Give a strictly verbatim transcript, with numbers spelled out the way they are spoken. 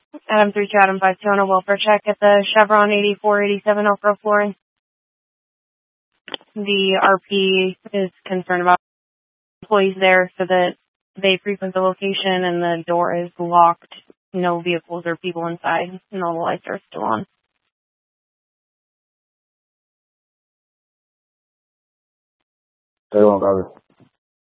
Adam three two, Adam five two on a welfare check at the Chevron eighty-four eighty-seven Elk Grove, Florence. The R P is concerned about employees there so that they frequent the location and the door is locked. No vehicles or people inside. And all the lights are still on. They won't cover.